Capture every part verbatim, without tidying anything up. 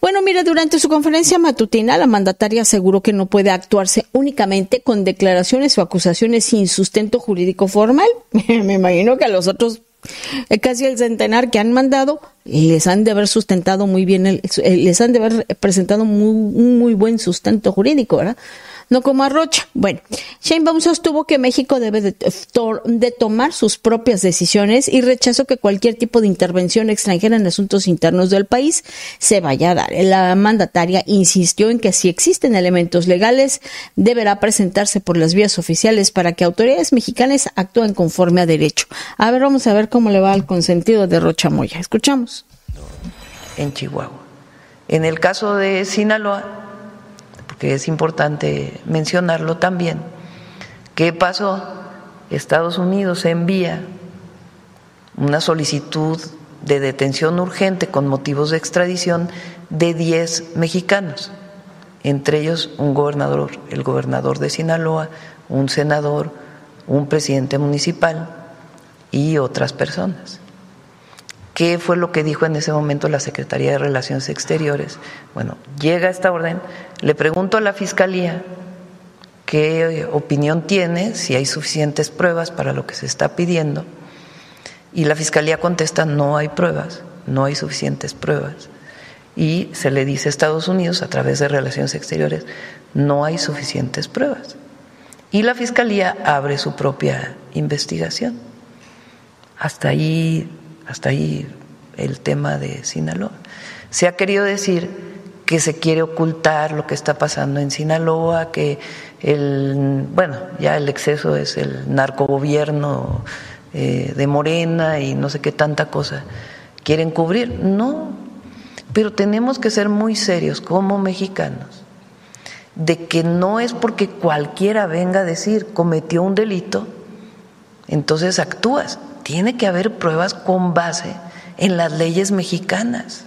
Bueno, mire, durante su conferencia matutina, la mandataria aseguró que no puede actuarse únicamente con declaraciones o acusaciones sin sustento jurídico formal. Me imagino que a los otros, eh, casi el centenar que han mandado, les han de haber sustentado muy bien, el, les han de haber presentado muy, un muy buen sustento jurídico, ¿verdad? No como a Rocha. Bueno, Sheinbaum sostuvo que México debe de, de tomar sus propias decisiones y rechazó que cualquier tipo de intervención extranjera en asuntos internos del país se vaya a dar. La mandataria insistió en que si existen elementos legales, deberá presentarse por las vías oficiales para que autoridades mexicanas actúen conforme a derecho. A ver, vamos a ver cómo le va al consentido de Rocha Moya. Escuchamos. En Chihuahua. En el caso de Sinaloa, que es importante mencionarlo también, ¿qué pasó? Estados Unidos envía una solicitud de detención urgente con motivos de extradición de diez mexicanos, entre ellos un gobernador, el gobernador de Sinaloa, un senador, un presidente municipal y otras personas. ¿Qué fue lo que dijo en ese momento la Secretaría de Relaciones Exteriores? Bueno, llega esta orden, le pregunto a la Fiscalía qué opinión tiene, si hay suficientes pruebas para lo que se está pidiendo, y la Fiscalía contesta, no hay pruebas, no hay suficientes pruebas, y se le dice a Estados Unidos, a través de Relaciones Exteriores, no hay suficientes pruebas, y la Fiscalía abre su propia investigación. Hasta ahí... Hasta ahí el tema de Sinaloa. Se ha querido decir que se quiere ocultar lo que está pasando en Sinaloa, que el, bueno, ya el exceso es el narcogobierno eh, de Morena y no sé qué tanta cosa quieren cubrir. No, pero tenemos que ser muy serios como mexicanos de que no es porque cualquiera venga a decir cometió un delito, entonces actúas. Tiene que haber pruebas con base en las leyes mexicanas,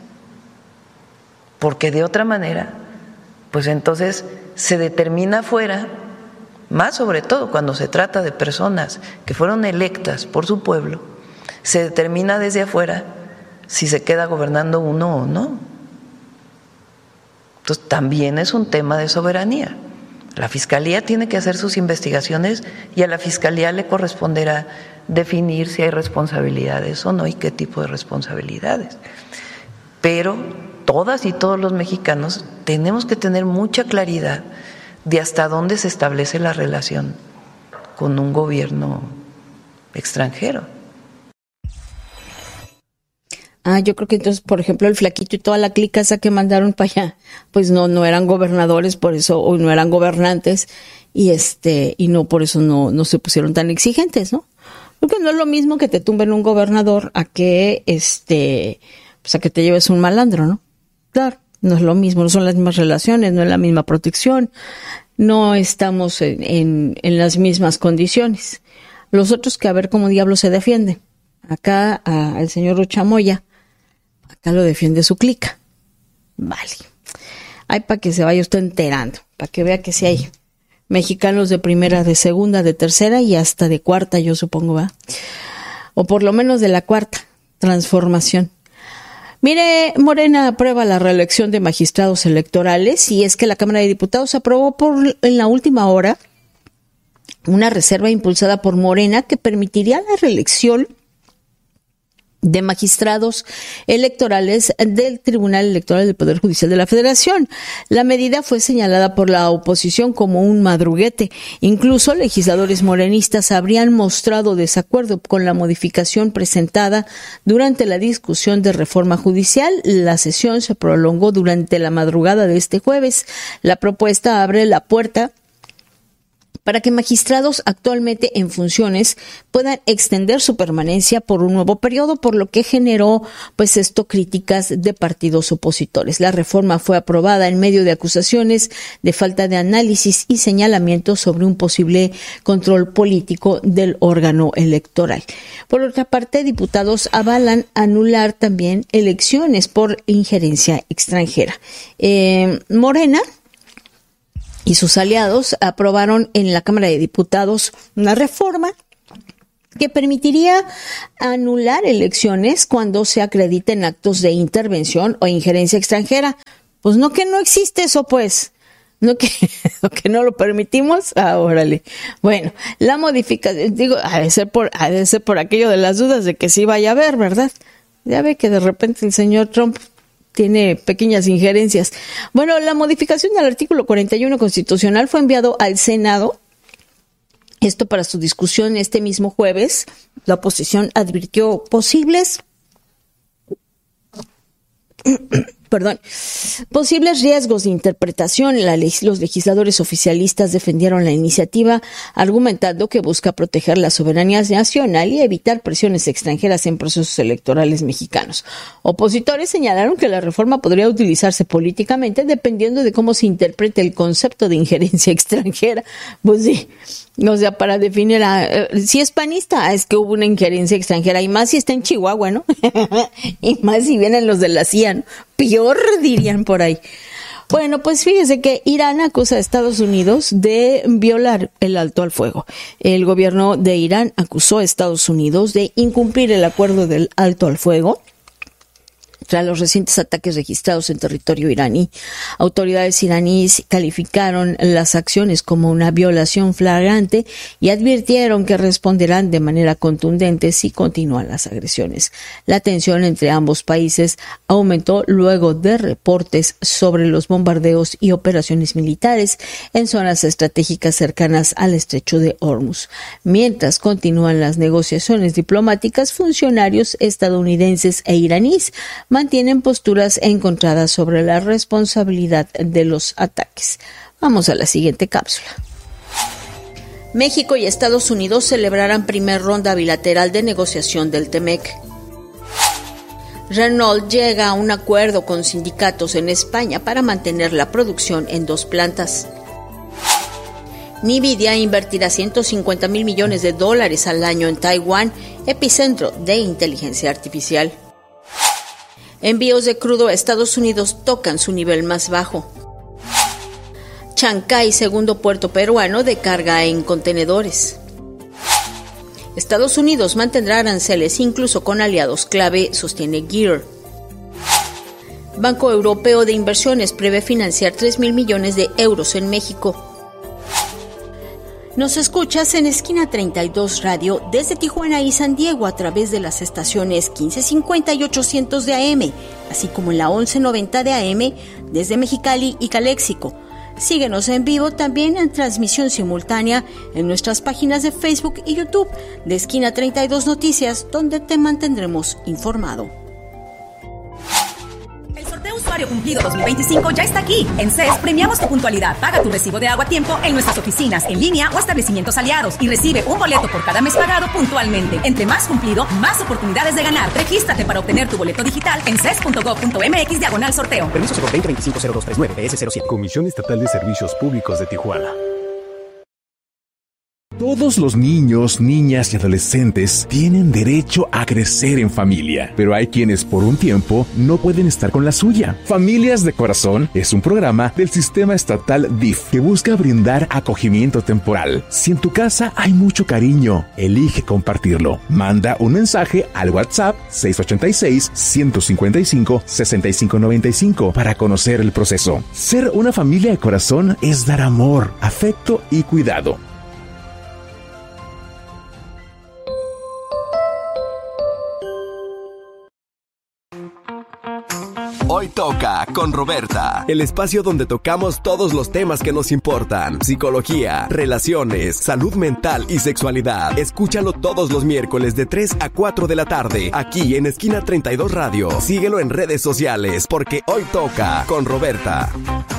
porque de otra manera, pues entonces se determina afuera, más sobre todo cuando se trata de personas que fueron electas por su pueblo, se determina desde afuera si se queda gobernando uno o no. Entonces también es un tema de soberanía. La Fiscalía tiene que hacer sus investigaciones y a la Fiscalía le corresponderá definir si hay responsabilidades o no y qué tipo de responsabilidades. Pero todas y todos los mexicanos tenemos que tener mucha claridad de hasta dónde se establece la relación con un gobierno extranjero. Ah, yo creo que entonces, por ejemplo, el Flaquito y toda la clica esa que mandaron para allá, pues no, no eran gobernadores, por eso, o no eran gobernantes, y este, y no, por eso no, no se pusieron tan exigentes, ¿no? Porque no es lo mismo que te tumben un gobernador a que, este, pues a que te lleves un malandro, ¿no? Claro, no es lo mismo, no son las mismas relaciones, no es la misma protección, no estamos en, en, en las mismas condiciones. Los otros que a ver cómo diablos se defienden. Acá, a, al señor Rocha Moya, acá lo defiende su clica. Vale. Hay para que se vaya usted enterando, para que vea que sí hay mexicanos de primera, de segunda, de tercera y hasta de cuarta, yo supongo, ¿va? O por lo menos de la cuarta transformación. Mire, Morena aprueba la reelección de magistrados electorales y es que la Cámara de Diputados aprobó por en la última hora una reserva impulsada por Morena que permitiría la reelección de magistrados electorales del Tribunal Electoral del Poder Judicial de la Federación. La medida fue señalada por la oposición como un madruguete. Incluso legisladores morenistas habrían mostrado desacuerdo con la modificación presentada durante la discusión de reforma judicial. La sesión se prolongó durante la madrugada de este jueves. La propuesta abre la puerta para que magistrados actualmente en funciones puedan extender su permanencia por un nuevo periodo, por lo que generó, pues esto, críticas de partidos opositores. La reforma fue aprobada en medio de acusaciones de falta de análisis y señalamientos sobre un posible control político del órgano electoral. Por otra parte, diputados avalan anular también elecciones por injerencia extranjera. Eh, Morena y sus aliados aprobaron en la Cámara de Diputados una reforma que permitiría anular elecciones cuando se acrediten actos de intervención o injerencia extranjera. Pues no, que no existe eso, pues. No que, que no lo permitimos, ah, órale. Bueno, la modificación, digo, ha de ser por, ha de ser por aquello de las dudas de que sí vaya a haber, ¿verdad? Ya ve que de repente el señor Trump tiene pequeñas injerencias. Bueno, la modificación del artículo cuarenta y uno constitucional fue enviado al Senado. Esto para su discusión este mismo jueves. La oposición advirtió posibles Perdón, posibles riesgos de interpretación. La, los legisladores oficialistas defendieron la iniciativa, argumentando que busca proteger la soberanía nacional y evitar presiones extranjeras en procesos electorales mexicanos. Opositores señalaron que la reforma podría utilizarse políticamente dependiendo de cómo se interprete el concepto de injerencia extranjera. Pues sí, o sea, para definir a, eh, si es panista, es que hubo una injerencia extranjera, y más si está en Chihuahua, ¿no? Y más si vienen los de la C I A, ¿no? Peor, dirían por ahí. Bueno, pues fíjese que Irán acusa a Estados Unidos de violar el alto al fuego. El gobierno de Irán acusó a Estados Unidos de incumplir el acuerdo del alto al fuego tras los recientes ataques registrados en territorio iraní. Autoridades iraníes calificaron las acciones como una violación flagrante y advirtieron que responderán de manera contundente si continúan las agresiones. La tensión entre ambos países aumentó luego de reportes sobre los bombardeos y operaciones militares en zonas estratégicas cercanas al estrecho de Hormuz. Mientras continúan las negociaciones diplomáticas, funcionarios estadounidenses e iraníes mantienen posturas encontradas sobre la responsabilidad de los ataques. Vamos a la siguiente cápsula. México y Estados Unidos celebrarán primer ronda bilateral de negociación del T-MEC. Renault llega a un acuerdo con sindicatos en España para mantener la producción en dos plantas. Nvidia invertirá ciento cincuenta mil millones de dólares al año en Taiwán, epicentro de inteligencia artificial. Envíos de crudo a Estados Unidos tocan su nivel más bajo. Chancay, segundo puerto peruano de carga en contenedores. Estados Unidos mantendrá aranceles incluso con aliados clave, sostiene Gear. Banco Europeo de Inversiones prevé financiar tres mil millones de euros en México. Nos escuchas en Esquina treinta y dos Radio desde Tijuana y San Diego a través de las estaciones quince cincuenta y ochocientos de A M, así como en la once noventa de A M desde Mexicali y Caléxico. Síguenos en vivo también en transmisión simultánea en nuestras páginas de Facebook y YouTube de Esquina treinta y dos Noticias, donde te mantendremos informado. Usuario Cumplido dos mil veinticinco ya está aquí. En C E S premiamos tu puntualidad. Paga tu recibo de agua a tiempo en nuestras oficinas, en línea o establecimientos aliados y recibe un boleto por cada mes pagado puntualmente. Entre más cumplido, más oportunidades de ganar. Regístrate para obtener tu boleto digital en ces punto gov punto mx diagonal sorteo. Permiso seguro veinte veinticinco cero dos treinta y nueve B S cero siete. Comisión Estatal de Servicios Públicos de Tijuana. Todos los niños, niñas y adolescentes tienen derecho a crecer en familia, pero hay quienes por un tiempo no pueden estar con la suya. Familias de Corazón es un programa del sistema estatal D I F que busca brindar acogimiento temporal. Si en tu casa hay mucho cariño, elige compartirlo. Manda un mensaje al WhatsApp seis ocho seis, uno cinco cinco, seis cinco nueve cinco para conocer el proceso. Ser una familia de corazón es dar amor, afecto y cuidado. Hoy toca con Roberta, el espacio donde tocamos todos los temas que nos importan: psicología, relaciones, salud mental y sexualidad. Escúchalo todos los miércoles de tres a cuatro de la tarde, aquí en Esquina treinta y dos Radio. Síguelo en redes sociales, porque hoy toca con Roberta.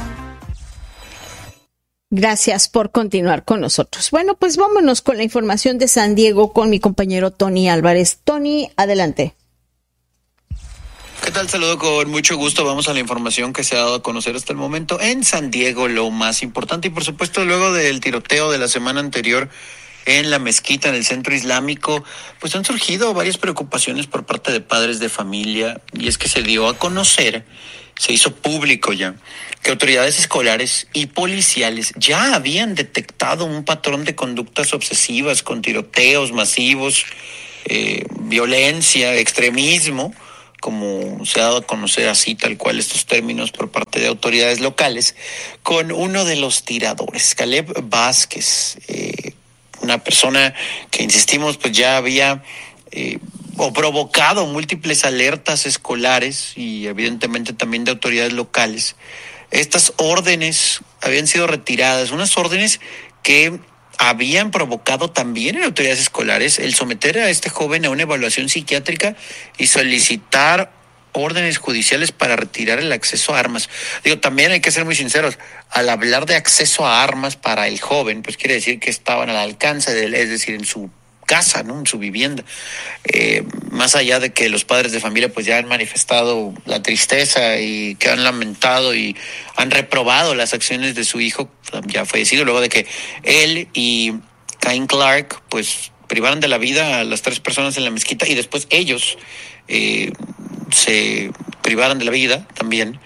Gracias por continuar con nosotros. Bueno, pues vámonos con la información de San Diego con mi compañero Tony Álvarez. Tony, adelante. ¿Qué tal? Saludo con mucho gusto. Vamos a la información que se ha dado a conocer hasta el momento en San Diego, lo más importante. Y por supuesto, luego del tiroteo de la semana anterior en la mezquita, en el centro islámico, pues han surgido varias preocupaciones por parte de padres de familia. Y es que se dio a conocer, se hizo público ya, que autoridades escolares y policiales ya habían detectado un patrón de conductas obsesivas con tiroteos masivos, eh, violencia, extremismo, como se ha dado a conocer así tal cual estos términos por parte de autoridades locales, con uno de los tiradores, Caleb Vázquez, eh, una persona que, insistimos, pues ya había eh, o provocado múltiples alertas escolares y evidentemente también de autoridades locales. Estas órdenes habían sido retiradas, unas órdenes que habían provocado también en autoridades escolares el someter a este joven a una evaluación psiquiátrica y solicitar órdenes judiciales para retirar el acceso a armas. Digo, también hay que ser muy sinceros, al hablar de acceso a armas para el joven, pues quiere decir que estaban al alcance de él, es decir, en su casa, ¿no?, en su vivienda. Eh, más allá de que los padres de familia pues ya han manifestado la tristeza y que han lamentado y han reprobado las acciones de su hijo ya fallecido, luego de que él y Cain Clark pues privaron de la vida a las tres personas en la mezquita y después ellos eh, se privaron de la vida también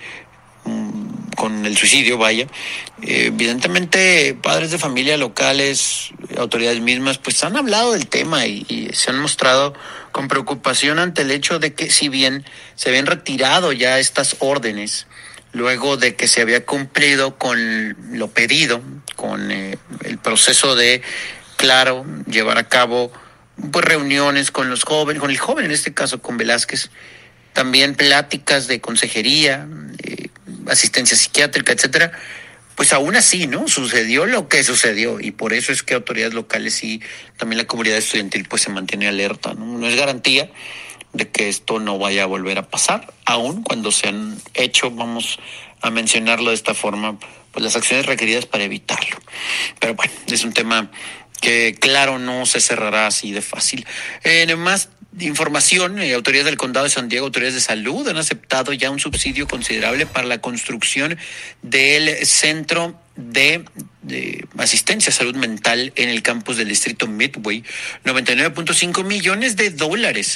con el suicidio, vaya. Eh, evidentemente, padres de familia locales, autoridades mismas, pues han hablado del tema y, y se han mostrado con preocupación ante el hecho de que, si bien se habían retirado ya estas órdenes, luego de que se había cumplido con lo pedido, con eh, el proceso de, claro, llevar a cabo pues reuniones con los jóvenes, con el joven en este caso, con Velázquez, también pláticas de consejería, eh, asistencia psiquiátrica, etcétera, pues aún así, ¿no?, sucedió lo que sucedió y por eso es que autoridades locales y también la comunidad estudiantil pues se mantiene alerta, ¿no? No es garantía de que esto no vaya a volver a pasar, aun cuando se han hecho, vamos a mencionarlo de esta forma, pues las acciones requeridas para evitarlo. Pero bueno, es un tema que claro no se cerrará así de fácil. En más información, eh, autoridades del Condado de San Diego, autoridades de salud han aceptado ya un subsidio considerable para la construcción del centro de, de asistencia a salud mental en el campus del distrito Midway, noventa y nueve punto cinco millones de dólares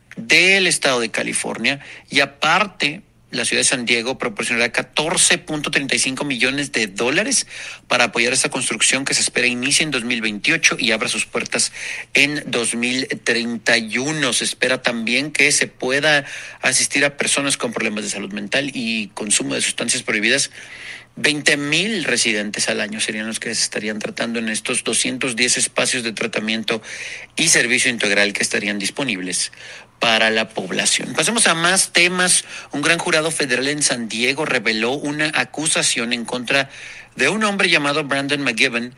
del estado de California, y aparte la ciudad de San Diego proporcionará catorce punto treinta y cinco millones de dólares para apoyar esta construcción que se espera inicie en dos mil veintiocho y abra sus puertas en dos mil treinta y uno. Se espera también que se pueda asistir a personas con problemas de salud mental y consumo de sustancias prohibidas. veinte mil residentes al año serían los que se estarían tratando en estos doscientos diez espacios de tratamiento y servicio integral que estarían disponibles para la población. Pasemos a más temas. Un gran jurado federal en San Diego reveló una acusación en contra de un hombre llamado Brandon McGibbon,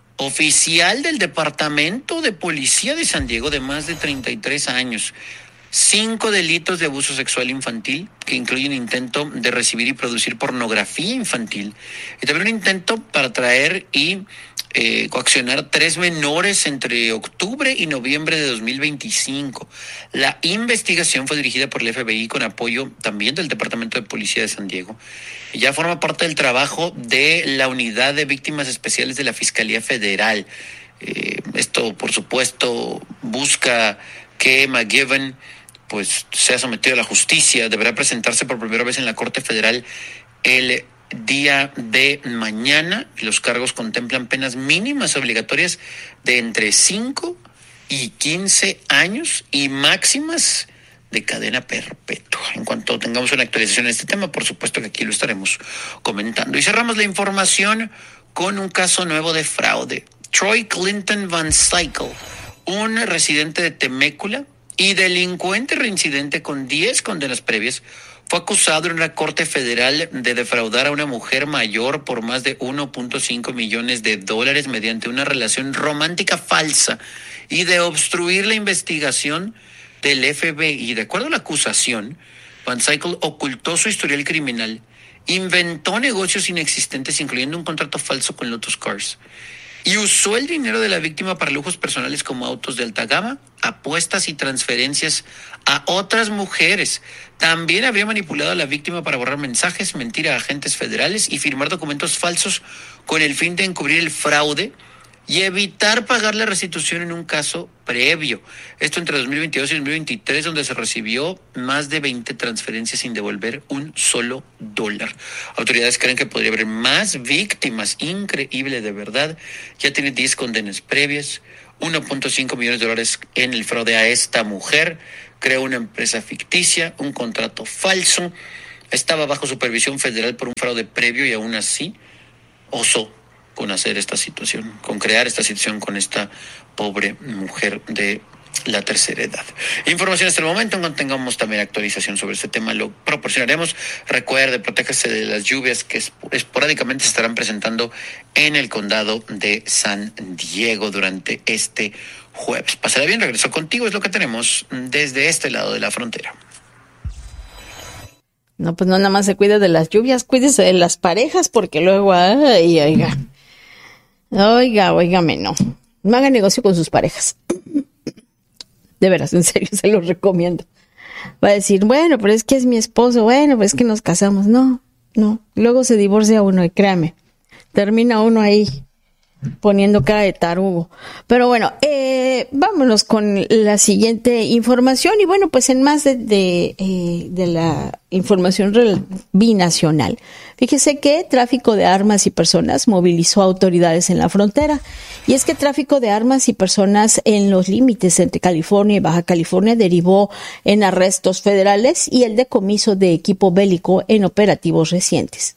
oficial del Departamento de Policía de San Diego de más de treinta y tres años. Cinco delitos de abuso sexual infantil, que incluyen intento de recibir y producir pornografía infantil, y también un intento para traer y eh, coaccionar tres menores entre octubre y noviembre de dos mil veinticinco. La investigación fue dirigida por el F B I con apoyo también del Departamento de Policía de San Diego. Y ya forma parte del trabajo de la Unidad de Víctimas Especiales de la Fiscalía Federal. Eh, esto, por supuesto, busca que McGibbon pues sea sometido a la justicia. Deberá presentarse por primera vez en la Corte Federal el día de mañana. Los cargos contemplan penas mínimas obligatorias de entre cinco y quince años y máximas de cadena perpetua. En cuanto tengamos una actualización en este tema, por supuesto que aquí lo estaremos comentando. Y cerramos la información con un caso nuevo de fraude. Troy Clinton Van Sickle, un residente de Temécula y delincuente reincidente con diez condenas previas, fue acusado en una corte federal de defraudar a una mujer mayor por más de uno punto cinco millones de dólares mediante una relación romántica falsa y de obstruir la investigación del F B I. De acuerdo a la acusación, Van Sickle ocultó su historial criminal, inventó negocios inexistentes, incluyendo un contrato falso con Lotus Cars, y usó el dinero de la víctima para lujos personales como autos de alta gama, apuestas y transferencias a otras mujeres. También habría manipulado a la víctima para borrar mensajes, mentir a agentes federales y firmar documentos falsos con el fin de encubrir el fraude y evitar pagar la restitución en un caso previo. Esto entre dos mil veintidós y dos mil veintitrés, donde se recibió más de veinte transferencias sin devolver un solo dólar. Autoridades creen que podría haber más víctimas. Increíble, de verdad. Ya tiene diez condenas previas, uno punto cinco millones de dólares en el fraude a esta mujer, creó una empresa ficticia, un contrato falso, estaba bajo supervisión federal por un fraude previo y aún así osó con hacer esta situación, con crear esta situación con esta pobre mujer de la tercera edad. Información hasta el momento. Cuando tengamos también actualización sobre este tema, lo proporcionaremos. Recuerde, protéjase de las lluvias que esporádicamente se estarán presentando en el condado de San Diego durante este jueves. Pásala bien, regreso contigo, es lo que tenemos desde este lado de la frontera. No, pues no nada más se cuida de las lluvias, cuídese de las parejas, porque luego, ay, oiga, oiga, oígame, no, no haga negocio con sus parejas. De veras, en serio, se los recomiendo. Va a decir, bueno, pero es que es mi esposo, bueno, pues es que nos casamos. No, no, luego se divorcia uno y créame, termina uno ahí poniendo cara de tarugo. Pero bueno, eh, vámonos con la siguiente información. Y bueno, pues en más de, de, eh, de la información binacional, fíjese que tráfico de armas y personas movilizó a autoridades en la frontera. Y es que tráfico de armas y personas en los límites entre California y Baja California derivó en arrestos federales y el decomiso de equipo bélico en operativos recientes.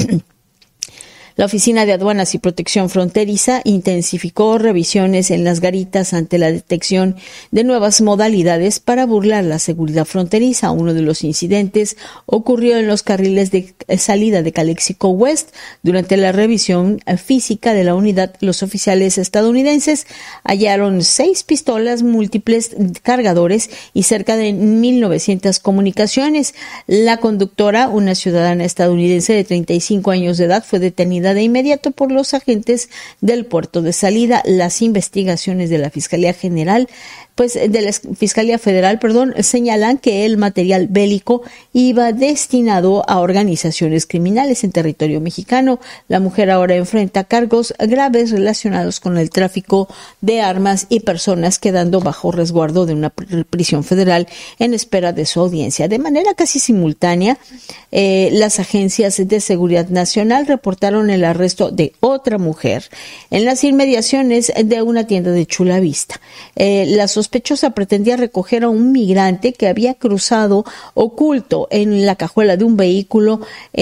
La Oficina de Aduanas y Protección Fronteriza intensificó revisiones en las garitas ante la detección de nuevas modalidades para burlar la seguridad fronteriza. Uno de los incidentes ocurrió en los carriles de salida de Calexico West. Durante la revisión física de la unidad, los oficiales estadounidenses hallaron seis pistolas, múltiples cargadores y cerca de mil novecientas comunicaciones. La conductora, una ciudadana estadounidense de treinta y cinco años de edad, fue detenida de inmediato por los agentes del puerto de salida. Las investigaciones de la Fiscalía General, pues de la Fiscalía Federal, perdón, señalan que el material bélico iba destinado a organizaciones criminales en territorio mexicano. La mujer ahora enfrenta cargos graves relacionados con el tráfico de armas y personas, quedando bajo resguardo de una prisión federal en espera de su audiencia. De manera casi simultánea, eh, las agencias de seguridad nacional reportaron el arresto de otra mujer en las inmediaciones de una tienda de Chula Vista. Eh, la sospechosa pretendía recoger a un migrante que había cruzado oculto en la cajuela de un vehículo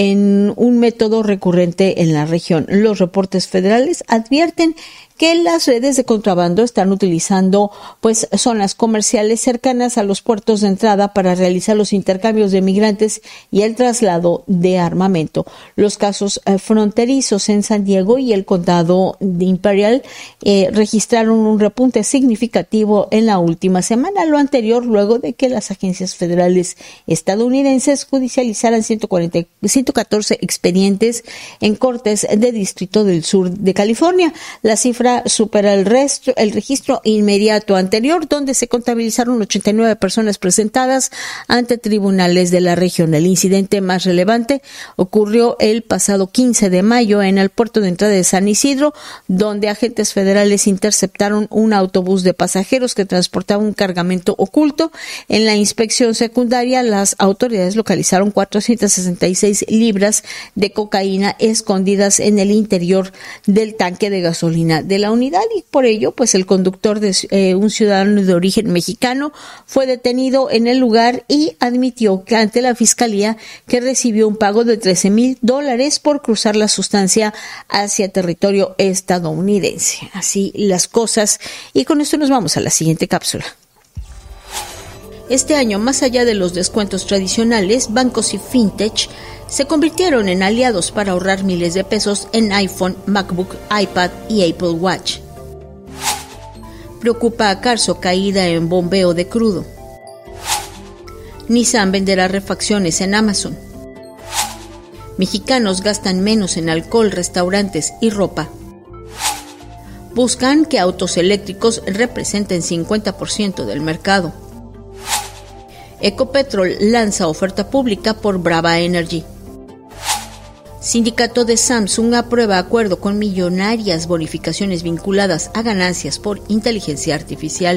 en un método recurrente en la región. Los reportes federales advierten que las redes de contrabando están utilizando pues zonas comerciales cercanas a los puertos de entrada para realizar los intercambios de migrantes y el traslado de armamento. Los casos eh, fronterizos en San Diego y el condado de Imperial eh, registraron un repunte significativo en la última semana, lo anterior luego de que las agencias federales estadounidenses judicializaran ciento cuarenta, ciento catorce expedientes en cortes de Distrito del Sur de California. La cifra supera el, resto, el registro inmediato anterior, donde se contabilizaron ochenta y nueve personas presentadas ante tribunales de la región. El incidente más relevante ocurrió el pasado quince de mayo en el puerto de entrada de San Isidro, donde agentes federales interceptaron un autobús de pasajeros que transportaba un cargamento oculto. En la inspección secundaria, las autoridades localizaron cuatrocientas sesenta y seis libras de cocaína escondidas en el interior del tanque de gasolina de la unidad, y por ello pues el conductor de eh, un ciudadano de origen mexicano fue detenido en el lugar y admitió que ante la fiscalía que recibió un pago de trece mil dólares por cruzar la sustancia hacia territorio estadounidense. Así las cosas, y con esto nos vamos a la siguiente cápsula. Este año, más allá de los descuentos tradicionales, bancos y fintech se convirtieron en aliados para ahorrar miles de pesos en iPhone, MacBook, iPad y Apple Watch. Preocupa a Carso caída en bombeo de crudo. Nissan venderá refacciones en Amazon. Mexicanos gastan menos en alcohol, restaurantes y ropa. Buscan que autos eléctricos representen cincuenta por ciento del mercado. Ecopetrol lanza oferta pública por Brava Energy. Sindicato de Samsung aprueba acuerdo con millonarias bonificaciones vinculadas a ganancias por inteligencia artificial.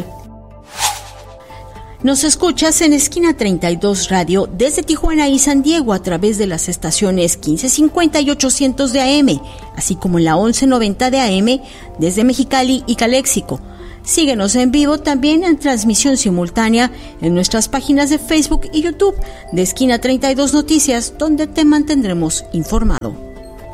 Nos escuchas en Esquina treinta y dos Radio desde Tijuana y San Diego a través de las estaciones quince cincuenta y ochocientos de A M, así como en la once noventa de A M desde Mexicali y Calexico. Síguenos en vivo también en transmisión simultánea en nuestras páginas de Facebook y YouTube de Esquina treinta y dos Noticias, donde te mantendremos informado.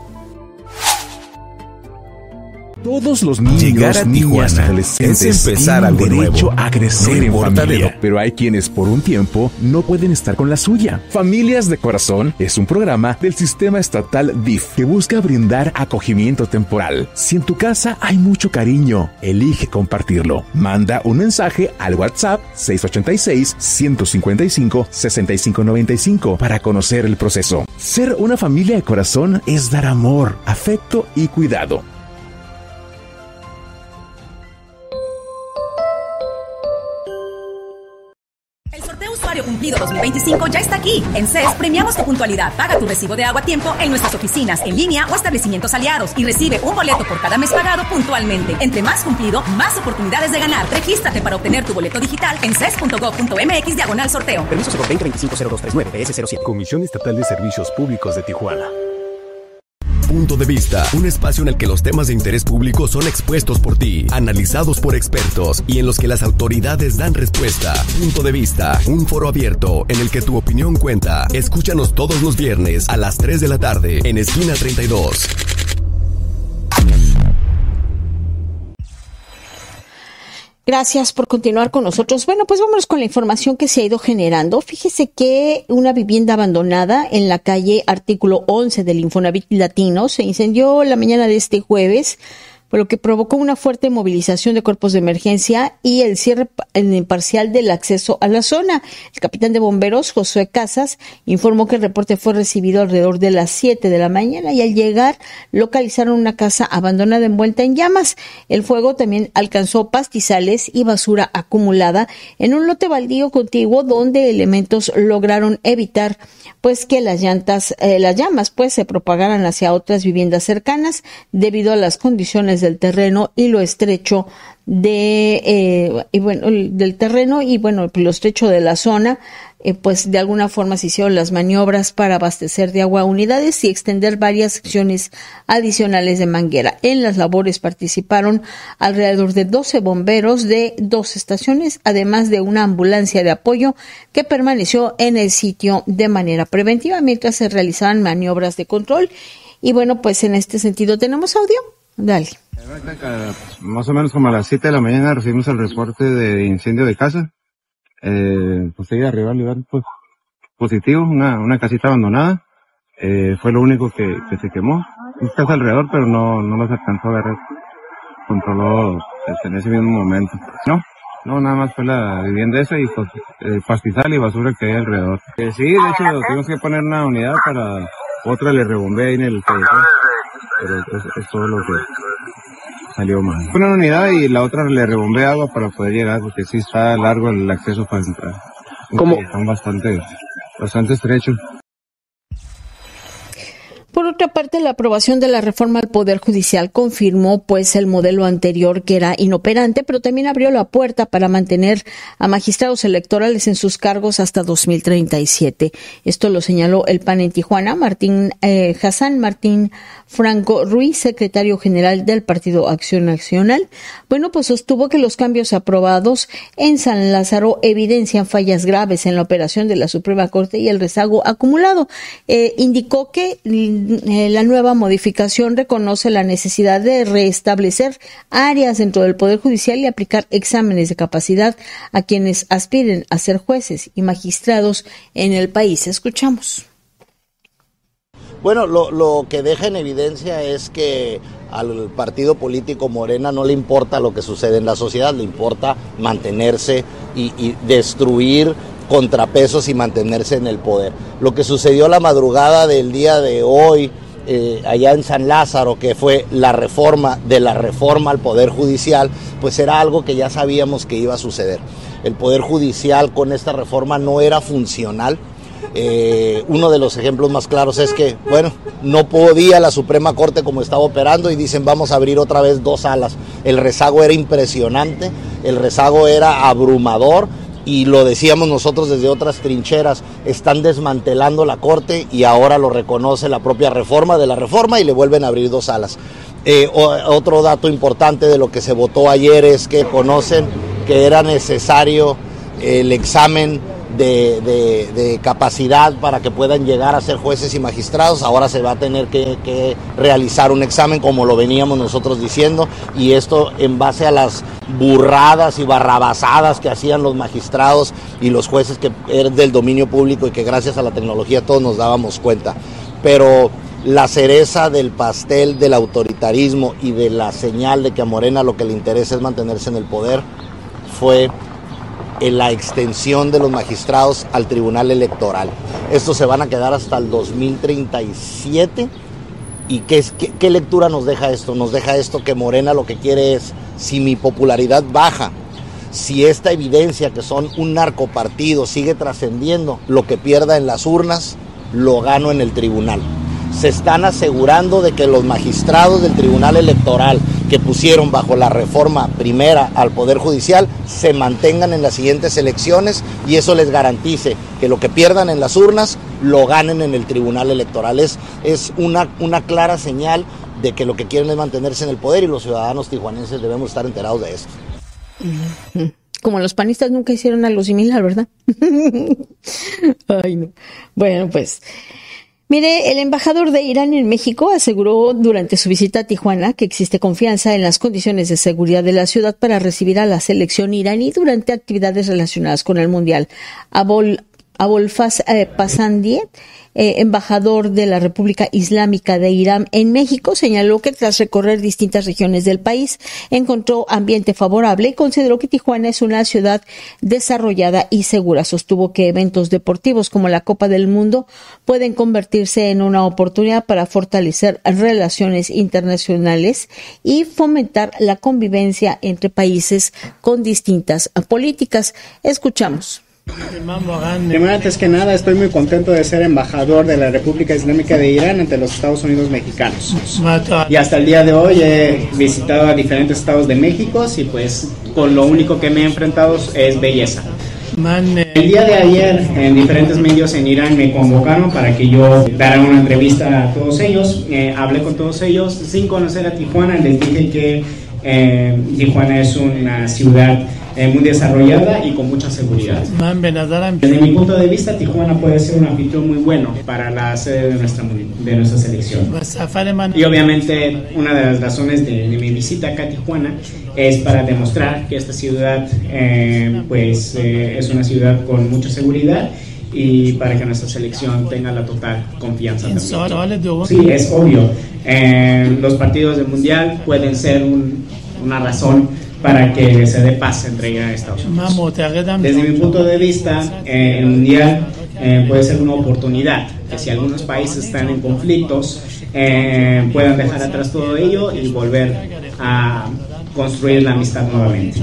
Todos los niños, Llegar a niñas, Tijuana adolescentes es empezar tienen algo derecho nuevo. a crecer No en importa familia, de lo- pero hay quienes por un tiempo no pueden estar con la suya. Familias de Corazón es un programa del Sistema Estatal D I F que busca brindar acogimiento temporal. Si en tu casa hay mucho cariño, elige compartirlo. Manda un mensaje al WhatsApp seis ocho seis, uno cinco cinco, seis cinco nueve cinco para conocer el proceso. Ser una familia de corazón es dar amor, afecto y cuidado. El sorteo Usuario Cumplido dos mil veinticinco ya está aquí. En C E S premiamos tu puntualidad. Paga tu recibo de agua a tiempo en nuestras oficinas, en línea o establecimientos aliados y recibe un boleto por cada mes pagado puntualmente. Entre más cumplido, más oportunidades de ganar. Regístrate para obtener tu boleto digital en ces punto gov punto mx diagonal sorteo. Permiso cero veinte veinticinco cero dos treinta y nueve B S cero siete. Comisión Estatal de Servicios Públicos de Tijuana. Punto de Vista, un espacio en el que los temas de interés público son expuestos por ti, analizados por expertos y en los que las autoridades dan respuesta. Punto de Vista, un foro abierto en el que tu opinión cuenta. Escúchanos todos los viernes a las tres de la tarde en Esquina treinta y dos. Gracias por continuar con nosotros. Bueno, pues vámonos con la información que se ha ido generando. Fíjese que una vivienda abandonada en la calle Artículo once del Infonavit Latino se incendió la mañana de este jueves, por lo que provocó una fuerte movilización de cuerpos de emergencia y el cierre parcial del acceso a la zona. El capitán de bomberos, Josué Casas, informó que el reporte fue recibido alrededor de las siete de la mañana y al llegar localizaron una casa abandonada envuelta en llamas. El fuego también alcanzó pastizales y basura acumulada en un lote baldío contiguo donde elementos lograron evitar pues que las llantas, eh, las llamas pues se propagaran hacia otras viviendas cercanas debido a las condiciones del terreno y lo estrecho de eh, y bueno del terreno y bueno lo estrecho de la zona. Eh, pues de alguna forma se hicieron las maniobras para abastecer de agua unidades y extender varias secciones adicionales de manguera. En las labores participaron alrededor de doce bomberos de dos estaciones, además de una ambulancia de apoyo que permaneció en el sitio de manera preventiva mientras se realizaban maniobras de control. Y bueno, pues en este sentido tenemos audio. Dale. Más o menos como a las siete de la mañana recibimos el reporte de incendio de casa. Eh, pues ahí arriba al lugar, pues, positivo, una, una casita abandonada, eh, fue lo único que, que se quemó. Muchas alrededor, pero no, no los alcanzó a ver, controló pues, en ese mismo momento. No, no, nada más fue la vivienda esa y pues, el pastizal y basura que hay alrededor. Eh, sí, de hecho, tuvimos que poner una unidad para, otra le rebombé ahí en el televisor, pero es, es todo lo que salió mal. Fue una unidad y la otra le rebombé agua para poder llegar, porque sí está largo el acceso para entrar. ¿Cómo? Están bastante, bastante estrechos. Por otra parte, la aprobación de la reforma al Poder Judicial confirmó pues el modelo anterior que era inoperante, pero también abrió la puerta para mantener a magistrados electorales en sus cargos hasta dos mil treinta y siete. Esto lo señaló el P A N en Tijuana, Martín eh, Hassan Martín Franco Ruiz, secretario general del Partido Acción Nacional. Bueno, pues sostuvo que los cambios aprobados en San Lázaro evidencian fallas graves en la operación de la Suprema Corte y el rezago acumulado. Eh, indicó que la nueva modificación reconoce la necesidad de restablecer áreas dentro del Poder Judicial y aplicar exámenes de capacidad a quienes aspiren a ser jueces y magistrados en el país. Escuchamos. Bueno, lo, lo que deja en evidencia es que al partido político Morena no le importa lo que sucede en la sociedad, le importa mantenerse y, y destruir contrapesos y mantenerse en el poder. Lo que sucedió la madrugada del día de hoy eh, allá en San Lázaro, que fue la reforma de la reforma al Poder Judicial, pues era algo que ya sabíamos que iba a suceder. El Poder Judicial con esta reforma no era funcional. Eh, uno de los ejemplos más claros es que, bueno, no podía la Suprema Corte como estaba operando y dicen vamos a abrir otra vez dos salas. El rezago era impresionante, el rezago era abrumador. Y lo decíamos nosotros desde otras trincheras, están desmantelando la Corte y ahora lo reconoce la propia reforma de la reforma y le vuelven a abrir dos salas. Eh, o, otro dato importante de lo que se votó ayer es que conocen que era necesario el examen de, de, de capacidad para que puedan llegar a ser jueces y magistrados. Ahora se va a tener que, que realizar un examen como lo veníamos nosotros diciendo, y esto en base a las burradas y barrabasadas que hacían los magistrados y los jueces que eran del dominio público y que gracias a la tecnología todos nos dábamos cuenta. Pero la cereza del pastel del autoritarismo y de la señal de que a Morena lo que le interesa es mantenerse en el poder fue en la extensión de los magistrados al Tribunal Electoral. Estos se van a quedar hasta el dos mil treinta y siete. ¿Y qué, es, qué, qué lectura nos deja esto? Nos deja esto que Morena lo que quiere es, si mi popularidad baja, si esta evidencia que son un narcopartido sigue trascendiendo, lo que pierda en las urnas, lo gano en el tribunal. Se están asegurando de que los magistrados del Tribunal Electoral que pusieron bajo la reforma primera al Poder Judicial se mantengan en las siguientes elecciones, y eso les garantice que lo que pierdan en las urnas lo ganen en el Tribunal Electoral. Es, es una, una clara señal de que lo que quieren es mantenerse en el poder, y los ciudadanos tijuanenses debemos estar enterados de esto. Como los panistas nunca hicieron algo similar, ¿verdad? Ay, no. Bueno, pues... Mire, el embajador de Irán en México aseguró durante su visita a Tijuana que existe confianza en las condiciones de seguridad de la ciudad para recibir a la selección iraní durante actividades relacionadas con el Mundial. Abol, Abolfaz eh, Pasandie, eh, embajador de la República Islámica de Irán en México, señaló que tras recorrer distintas regiones del país encontró ambiente favorable y consideró que Tijuana es una ciudad desarrollada y segura. Sostuvo que eventos deportivos como la Copa del Mundo pueden convertirse en una oportunidad para fortalecer relaciones internacionales y fomentar la convivencia entre países con distintas políticas. Escuchamos. Primero, antes que nada, estoy muy contento de ser embajador de la República Islámica de Irán ante los Estados Unidos mexicanos. Y hasta el día de hoy he visitado a diferentes estados de México y pues con lo único que me he enfrentado es belleza. El día de ayer en diferentes medios en Irán me convocaron para que yo diera una entrevista a todos ellos. Eh, hablé con todos ellos sin conocer a Tijuana. Les dije que eh, Tijuana es una ciudad Eh, muy desarrollada y con mucha seguridad. Desde mi punto de vista, Tijuana puede ser un anfitrión muy bueno para la sede de nuestra, de nuestra selección. Y obviamente una de las razones de, de mi visita acá a Tijuana es para demostrar que esta ciudad eh, pues eh, es una ciudad con mucha seguridad, y para que nuestra selección tenga la total confianza también. Sí, es obvio. Eh, los partidos del Mundial pueden ser un, una razón para que se dé paz entre Irán y Estados Unidos. Desde mi punto de vista, eh, el Mundial eh, puede ser una oportunidad, que si algunos países están en conflictos, eh, puedan dejar atrás todo ello y volver a construir la amistad nuevamente.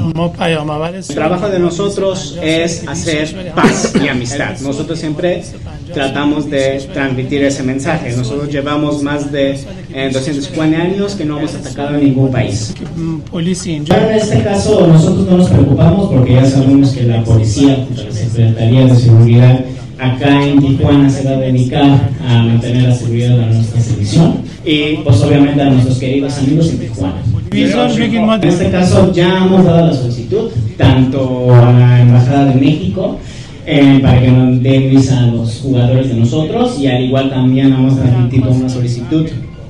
El trabajo de nosotros es hacer paz y amistad. Nosotros siempre tratamos de transmitir ese mensaje. Nosotros llevamos más de eh, doscientos cincuenta años que no hemos atacado a ningún país. Pero en este caso nosotros no nos preocupamos porque ya sabemos que la policía, junto a la Secretaría de Seguridad acá en Tijuana, se va a dedicar a mantener la seguridad de nuestra selección y pues obviamente a nuestros queridos amigos en Tijuana. En este caso ya hemos dado la solicitud tanto a la Embajada de México eh, para que nos den visa a los jugadores de nosotros, y al igual también hemos transmitido una solicitud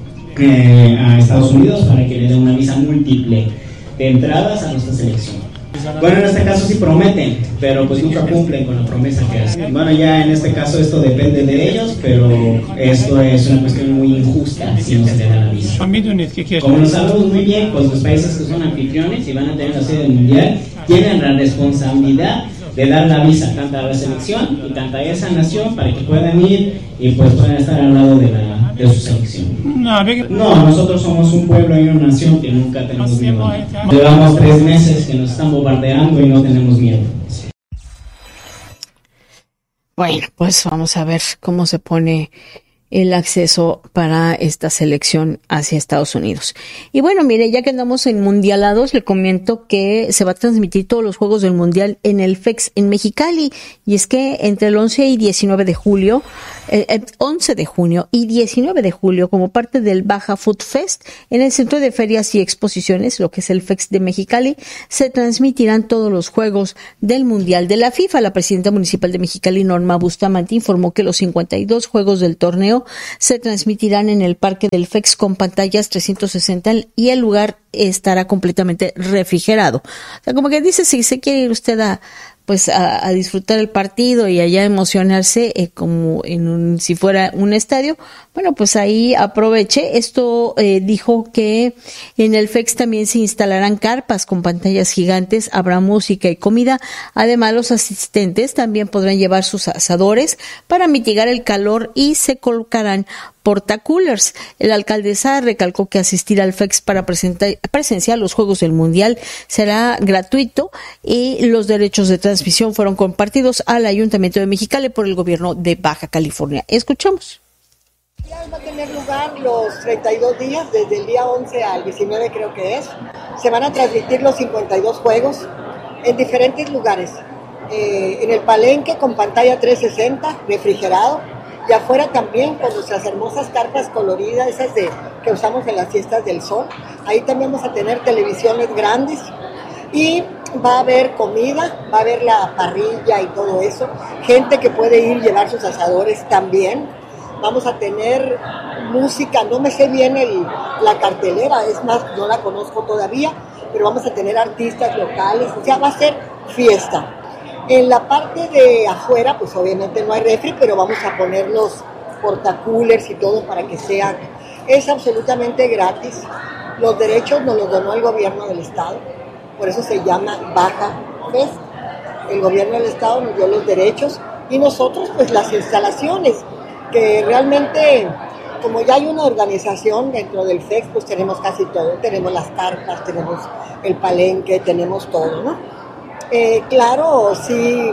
eh, a Estados Unidos para que le den una visa múltiple de entradas a nuestra selección. Bueno, en este caso sí prometen, pero pues nunca cumplen con la promesa que hacen. Bueno, ya en este caso esto depende de ellos, pero esto es una cuestión muy injusta si no se le da la visa. Como lo sabemos muy bien, pues los países que son anfitriones y van a tener la sede del Mundial tienen la responsabilidad de dar la visa tanto a la selección y tanto a esa nación para que puedan ir y pues puedan estar al lado de, la, de su selección. No, nosotros somos un pueblo y una nación que nunca tenemos miedo. Llevamos tres meses que nos están bombardeando y no tenemos miedo. Bueno, pues vamos a ver cómo se pone el acceso para esta selección hacia Estados Unidos. Y bueno, mire, ya que andamos en mundialados, le comento que se va a transmitir todos los juegos del mundial en el F E X en Mexicali, y es que entre el once y diecinueve de julio el, el once de junio y diecinueve de julio como parte del Baja Food Fest en el Centro de Ferias y Exposiciones, lo que es el F E X de Mexicali. Se transmitirán todos los juegos del Mundial de la FIFA. La presidenta municipal de Mexicali, Norma Bustamante, informó que los cincuenta y dos juegos del torneo se transmitirán en el parque del F E X con pantallas trescientos sesenta y el lugar estará completamente refrigerado. O sea, como que dice, si se quiere ir usted a pues a, a disfrutar el partido y allá emocionarse eh, como en un, si fuera un estadio, bueno, pues ahí aproveche. Esto eh, dijo que en el F E X también se instalarán carpas con pantallas gigantes, habrá música y comida. Además, los asistentes también podrán llevar sus asadores para mitigar el calor y se colocarán portacoolers. La alcaldesa recalcó que asistir al F E X para presentar, presenciar los Juegos del Mundial será gratuito y los derechos de transmisión fueron compartidos al Ayuntamiento de Mexicali por el gobierno de Baja California. Escuchamos. Va a tener lugar los treinta y dos días, desde el día once al diecinueve creo que es. Se van a transmitir los cincuenta y dos juegos en diferentes lugares. Eh, en el Palenque con pantalla trescientos sesenta, refrigerado. Y afuera también con nuestras hermosas carpas coloridas, esas de que usamos en las fiestas del sol. Ahí también vamos a tener televisiones grandes y va a haber comida, va a haber la parrilla y todo eso. Gente que puede ir llevar sus asadores también. Vamos a tener música, no me sé bien el, la cartelera, es más, no la conozco todavía, pero vamos a tener artistas locales, o sea, va a ser fiesta. En la parte de afuera, pues obviamente no hay refri, pero vamos a poner los portacoolers y todo para que sean. Es absolutamente gratis. Los derechos nos los donó el gobierno del estado, por eso se llama Baja Fest. El gobierno del estado nos dio los derechos y nosotros pues las instalaciones, que realmente como ya hay una organización dentro del F E X, pues tenemos casi todo. Tenemos las carpas, tenemos el palenque, tenemos todo, ¿no? Eh, claro, sí,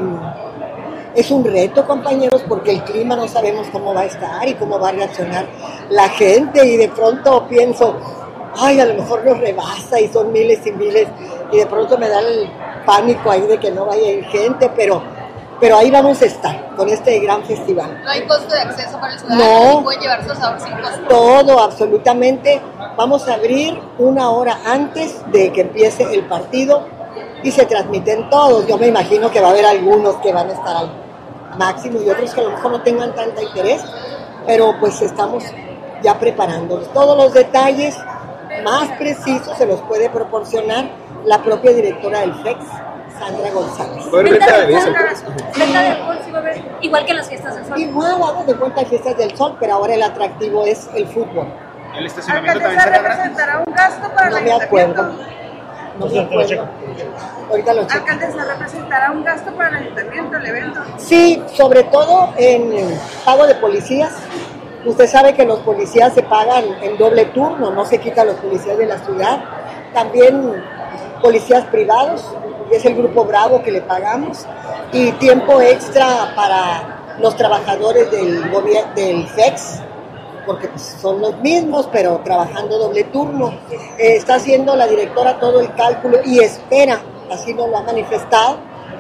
es un reto, compañeros, porque el clima no sabemos cómo va a estar y cómo va a reaccionar la gente, y de pronto pienso, ay, a lo mejor nos rebasa y son miles y miles, y de pronto me da el pánico ahí de que no vaya a ir gente, pero, pero ahí vamos a estar con este gran festival. ¿No hay costo de acceso para el ciudadano? No, ¿Pueden llevar su asador sin costo? Todo, absolutamente. Vamos a abrir una hora antes de que empiece el partido y se transmiten todos. Yo me imagino que va a haber algunos que van a estar al máximo y otros que a lo mejor no tengan tanta interés, pero pues estamos ya preparándonos. Todos los detalles más precisos se los puede proporcionar la propia directora del F E X, Sandra González. ¿Venta de alcohol sí va a haber igual que en las fiestas del sol? Igual, vamos de vuelta a fiestas del sol, pero ahora el atractivo es el fútbol. ¿El estacionamiento también será gratis? ¿Representará un gasto para no el me ayuntamiento? acuerdo. No me acuerdo. Ahorita lo checo. Alcaldesa, ¿representará un gasto para el ayuntamiento, el evento? Sí, sobre todo en pago de policías. Usted sabe que los policías se pagan en doble turno, no se quitan los policías de la ciudad. También policías privados, es el Grupo Bravo que le pagamos. Y tiempo extra para los trabajadores del gobierno del F E X, porque pues, son los mismos, pero trabajando doble turno. Eh, está haciendo la directora todo el cálculo y espera, así nos lo ha manifestado,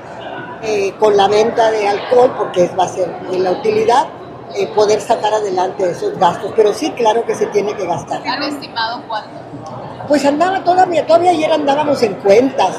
eh, con la venta de alcohol, porque va a ser de la utilidad, eh, poder sacar adelante esos gastos. Pero sí, claro que se tiene que gastar. ¿Han estimado cuánto? Pues andaba todavía, todavía ayer andábamos en cuentas.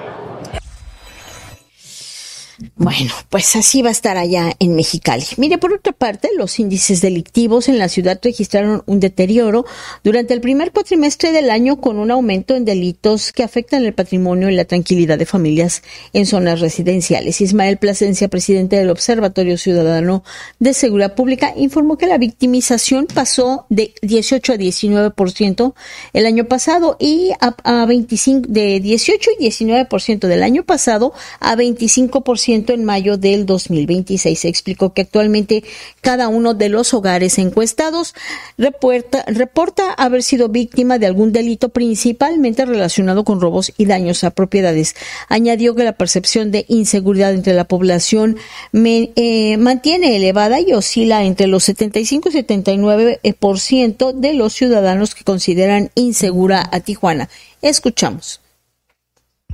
Bueno, pues así va a estar allá en Mexicali. Mire, por otra parte, los índices delictivos en la ciudad registraron un deterioro durante el primer cuatrimestre del año, con un aumento en delitos que afectan el patrimonio y la tranquilidad de familias en zonas residenciales. Ismael Plasencia, presidente del Observatorio Ciudadano de Seguridad Pública, informó que la victimización pasó de dieciocho a diecinueve por ciento el año pasado y a, a veinticinco, de dieciocho y diecinueve por ciento del año pasado a veinticinco por ciento en mayo del dos mil veintiséis. Se explicó que actualmente cada uno de los hogares encuestados reporta, reporta haber sido víctima de algún delito, principalmente relacionado con robos y daños a propiedades. Añadió que la percepción de inseguridad entre la población me, eh, mantiene elevada y oscila entre los setenta y cinco y setenta y nueve por ciento de los ciudadanos que consideran insegura a Tijuana. Escuchamos.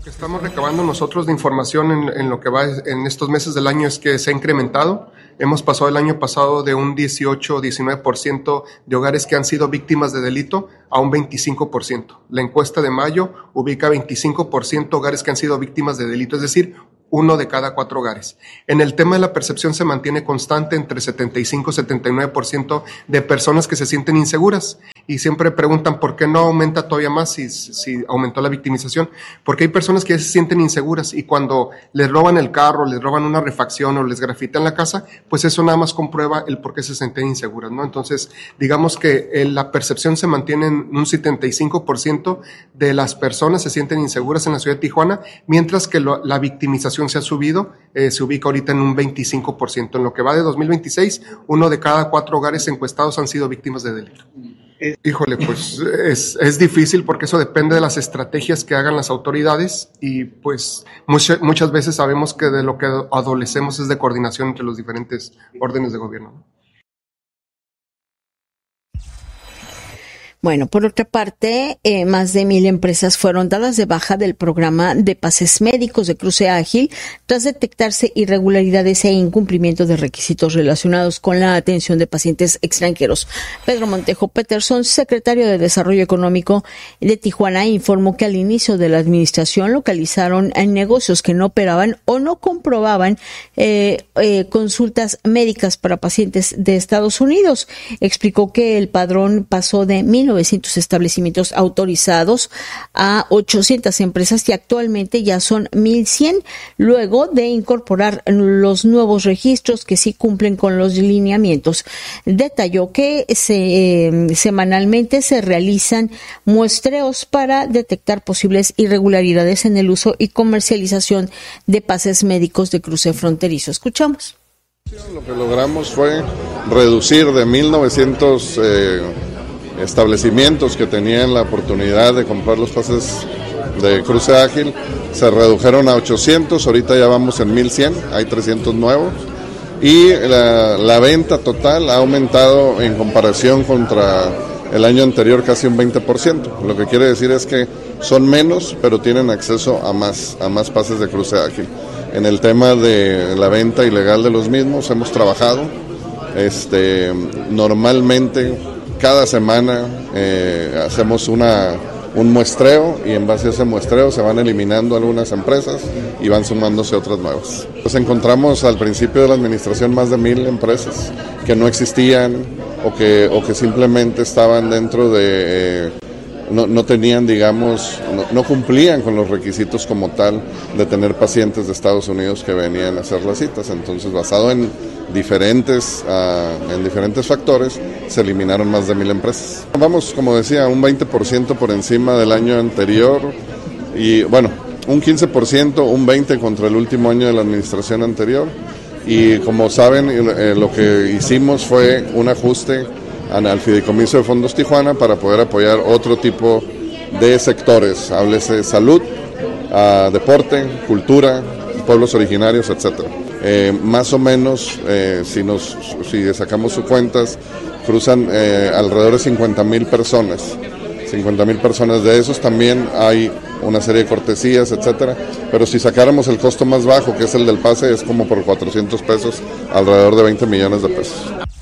Lo que estamos recabando nosotros de información en, en lo que va en estos meses del año es que se ha incrementado. Hemos pasado el año pasado de un dieciocho o diecinueve por ciento de hogares que han sido víctimas de delito a un veinticinco por ciento. La encuesta de mayo ubica veinticinco por ciento hogares que han sido víctimas de delito, es decir, uno de cada cuatro hogares. En el tema de la percepción se mantiene constante entre setenta y cinco y setenta y nueve por ciento de personas que se sienten inseguras. Y siempre preguntan por qué no aumenta todavía más si, si aumentó la victimización. Porque hay personas que ya se sienten inseguras y cuando les roban el carro, les roban una refacción o les grafitan la casa, pues eso nada más comprueba el por qué se sienten inseguras, ¿no? Entonces, digamos que eh, la percepción se mantiene en un setenta y cinco por ciento de las personas se sienten inseguras en la ciudad de Tijuana, mientras que lo, la victimización se ha subido, eh, se ubica ahorita en un veinticinco por ciento. En lo que va de dos mil veintiséis, uno de cada cuatro hogares encuestados han sido víctimas de delito. Híjole, pues es, es difícil porque eso depende de las estrategias que hagan las autoridades y pues muchas, muchas veces sabemos que de lo que adolecemos es de coordinación entre los diferentes órdenes de gobierno. Bueno, por otra parte, eh, más de mil empresas fueron dadas de baja del programa de pases médicos de cruce ágil tras detectarse irregularidades e incumplimiento de requisitos relacionados con la atención de pacientes extranjeros. Pedro Montejo Peterson, secretario de Desarrollo Económico de Tijuana, informó que al inicio de la administración localizaron en negocios que no operaban o no comprobaban eh, eh, consultas médicas para pacientes de Estados Unidos. Explicó que el padrón pasó de mil novecientos establecimientos autorizados a ochocientas empresas y actualmente ya son mil cien, luego de incorporar los nuevos registros que sí cumplen con los lineamientos. Detalló que se, eh, semanalmente se realizan muestreos para detectar posibles irregularidades en el uso y comercialización de pases médicos de cruce fronterizo. Escuchamos. Lo que logramos fue reducir de mil novecientos eh, establecimientos que tenían la oportunidad de comprar los pases de cruce ágil, se redujeron a ochocientos, ahorita ya vamos en mil cien, hay trescientos nuevos y la, la venta total ha aumentado en comparación contra el año anterior casi un veinte por ciento, lo que quiere decir es que son menos pero tienen acceso a más, a más pases de cruce ágil. En el tema de la venta ilegal de los mismos hemos trabajado, este, normalmente cada semana eh, hacemos una, un muestreo y en base a ese muestreo se van eliminando algunas empresas y van sumándose otras nuevas. Nos encontramos al principio de la administración más de mil empresas que no existían o que, o que simplemente estaban dentro de... Eh, No, no tenían, digamos, no, no cumplían con los requisitos como tal de tener pacientes de Estados Unidos que venían a hacer las citas. Entonces, basado en diferentes, uh, en diferentes factores, se eliminaron más de mil empresas. Vamos, como decía, un veinte por ciento por encima del año anterior y, bueno, un quince por ciento, un veinte por ciento contra el último año de la administración anterior. Y, como saben, eh, lo que hicimos fue un ajuste al Fideicomiso de Fondos Tijuana para poder apoyar otro tipo de sectores, háblese salud, uh, deporte, cultura, pueblos originarios, etcétera. Eh, más o menos, eh, si nos si sacamos sus cuentas, cruzan eh, alrededor de cincuenta mil personas. cincuenta mil personas, de esos también hay una serie de cortesías, etcétera, pero si sacáramos el costo más bajo, que es el del pase, es como por cuatrocientos pesos, alrededor de veinte millones de pesos.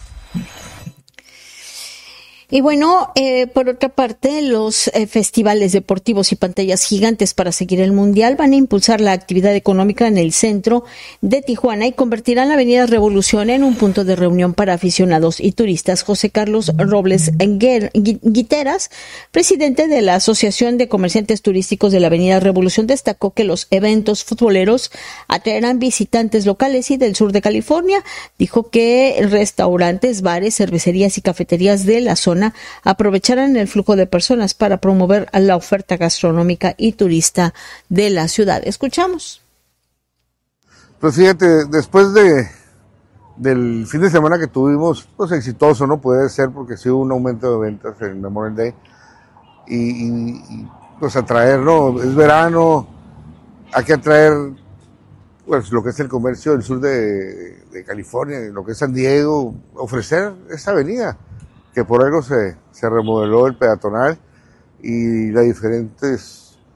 Y bueno, eh, por otra parte, los eh, festivales deportivos y pantallas gigantes para seguir el Mundial van a impulsar la actividad económica en el centro de Tijuana y convertirán la Avenida Revolución en un punto de reunión para aficionados y turistas. José Carlos Robles Guiteras, presidente de la Asociación de Comerciantes Turísticos de la Avenida Revolución, destacó que los eventos futboleros atraerán visitantes locales y del sur de California. Dijo que restaurantes, bares, cervecerías y cafeterías de la zona aprovecharán el flujo de personas para promover la oferta gastronómica y turista de la ciudad. Escuchamos. Pues fíjate, después de del fin de semana que tuvimos, pues exitoso, ¿no? Puede ser porque sí hubo un aumento de ventas en Memorial Day y, y, y pues atraer, ¿no? Es verano, hay que atraer pues lo que es el comercio del sur de, de California, lo que es San Diego, ofrecer esta avenida, que por algo se, se remodeló el peatonal y las diferentes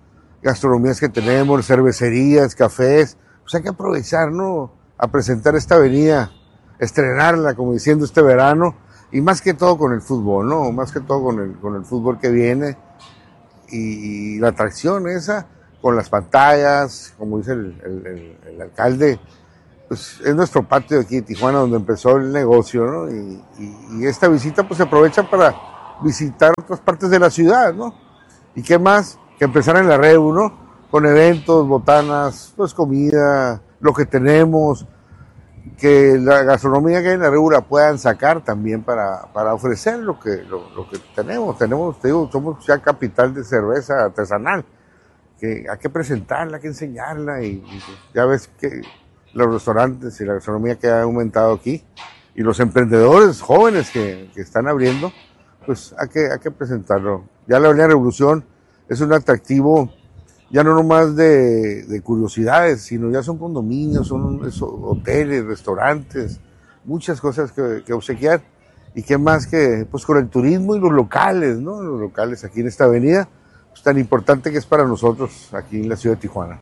gastronomías que tenemos, cervecerías, cafés, pues hay que aprovechar, ¿no? A presentar esta avenida, estrenarla, como diciendo, este verano, y más que todo con el fútbol, ¿no? Más que todo con el, con el fútbol que viene, y, y la atracción esa, con las pantallas, como dice el, el, el, el alcalde, pues es nuestro patio de aquí de Tijuana donde empezó el negocio, ¿no? Y, y, y esta visita pues se aprovecha para visitar otras partes de la ciudad, ¿no? Y qué más que empezar en la Rebu, ¿no? Con eventos, botanas, pues comida, lo que tenemos, que la gastronomía que hay en la Rebu la puedan sacar también para, para ofrecer lo que, lo, lo que tenemos. Tenemos, te digo, somos ya capital de cerveza artesanal, que hay que presentarla, hay que enseñarla, y, y ya ves que los restaurantes y la gastronomía que ha aumentado aquí, y los emprendedores jóvenes que, que están abriendo, pues hay que, hay que presentarlo. Ya la Avenida Revolución es un atractivo ya no nomás de, de curiosidades, sino ya son condominios, son hoteles, restaurantes, muchas cosas que, que obsequiar, y qué más que pues con el turismo y los locales, ¿no? Los locales aquí en esta avenida, pues tan importante que es para nosotros aquí en la ciudad de Tijuana.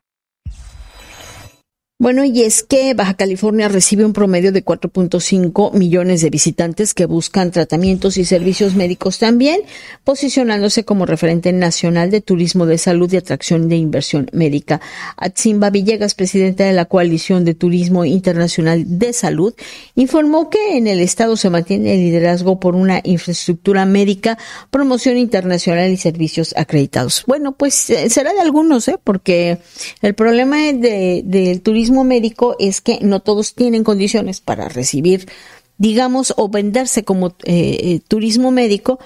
Bueno, y es que Baja California recibe un promedio de cuatro punto cinco millones de visitantes que buscan tratamientos y servicios médicos también, posicionándose como referente nacional de turismo de salud y atracción de inversión médica. Atzimba Villegas, presidenta de la Coalición de Turismo Internacional de Salud, informó que en el estado se mantiene el liderazgo por una infraestructura médica, promoción internacional y servicios acreditados. Bueno, pues eh, será de algunos, ¿eh? Porque el problema de, del turismo médico es que no todos tienen condiciones para recibir, digamos, o venderse como eh, eh, turismo médico,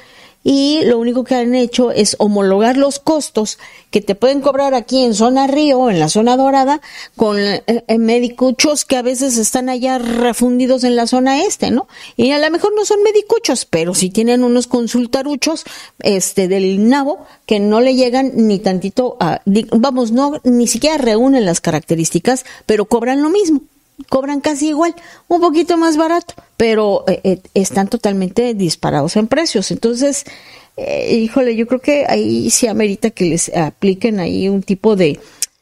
y lo único que han hecho es homologar los costos que te pueden cobrar aquí en zona Río, en la zona dorada, con eh, eh, medicuchos que a veces están allá refundidos en la zona este, ¿no? Y a lo mejor no son medicuchos, pero sí tienen unos consultaruchos este del nabo que no le llegan ni tantito a, vamos, no, ni siquiera reúnen las características, pero cobran lo mismo. Cobran casi igual, un poquito más barato, pero eh, eh, están totalmente disparados en precios. Entonces, eh, híjole, yo creo que ahí sí amerita que les apliquen ahí un tipo de